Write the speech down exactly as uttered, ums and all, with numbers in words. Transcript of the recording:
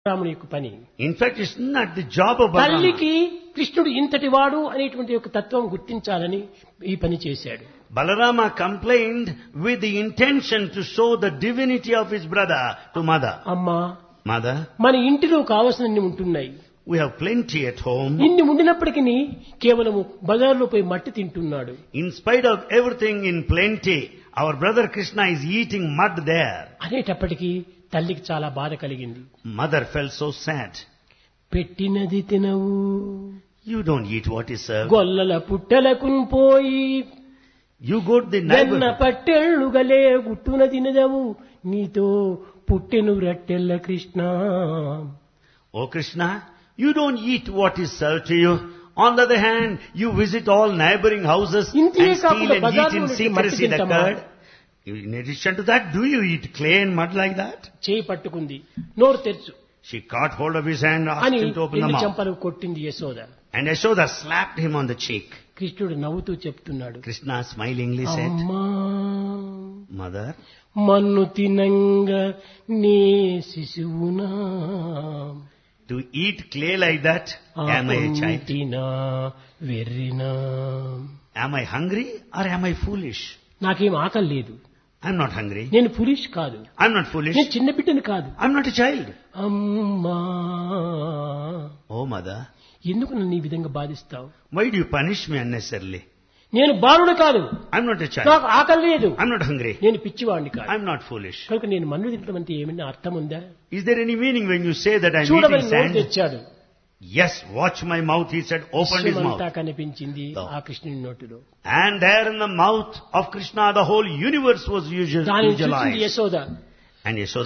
రాముని యొక్క పని. In fact, it's not the job of Balarama. తల్లికి కృష్ణుడు ఇంతటి వాడు అనేటువంటి యొక్క తత్వం గుర్తించాలని ఈ పని చేశాడు. Balarama complained with the intention to show the divinity of his brother to mother. అమ్మా, Mother, మన ఇంటిలో కావలసినన్ని ఉంటున్నాయి. we have plenty at home. ఇన్ని ఉండినప్పటికీ కేవలము బజార్లో పోయి మట్టి తింటున్నాడు. In spite of everything in plenty, our brother Krishna is eating mud there. అనేటప్పటికీ తల్లికి చాలా బాధ కలిగింది. Mother felt so sad. పెట్టినది తినవు, You don't eat what is served. గొల్లల పుట్టలకున్ పోయి You go to the వెన్న neighbor. పట్టెళ్ళుగలే గుట్టున తినదవు, నీతో పుట్టెను రట్టెల్ల Krishna. Oh Krishna, you don't eat what is served to you. On the other hand, you visit all neighboring houses ఇంతే and steal కాకుండా and eat బజార్లో in నుండి secrecy మట్టి the తింటామా? curd. In addition to that, do you eat clay and mud like that? చేయి పట్టుకుంది, నోరు తెరుచు She caught hold of his hand and asked అని him to open the రెండు mouth. చెంపలు కొట్టింది Yashoda. And Yashoda slapped him on the cheek. కృష్ణుడు నవ్వుతూ చెప్తున్నాడు, Krishna smilingly said, అమ్మా, Mother, మన్ను తినంగ నీ శిశువునా, to eat clay like that, am I a child? తినా వెర్రినా. Am I hungry or am I foolish? నాకేం ఆకలి లేదు, I'm not hungry. నేను పులిష్ కాదు, I'm not foolish. నేను చిన్న బిడ్డను కాదు. I'm not a child. అమ్మా, Oh mother, ఎందుకు నన్ను ఈ విధంగా బాధిస్తావు? why do you punish me unnecessarily? నేను బాలుడు కాదు, I'm not a child. నాకు ఆకలి లేదు, I'm not hungry. నేను పిచ్చివాడిని కాదు. I'm not foolish. కనుక నేను మన్ను తినడం అంటే ఏమైనా అర్థం ఉందా? Is there any meaning when you say that I'm చూడమని eating నోరు sand? తెచ్చాడు. Yes, watch my mouth, he said, opened his విశ్వమంతా mouth. కనిపించింది No. ఆ కృష్ణుని నోటిలో. And there in the mouth of Krishna, the whole universe was usual- దానిని చూసింది visualized. యశోద. And Yashoda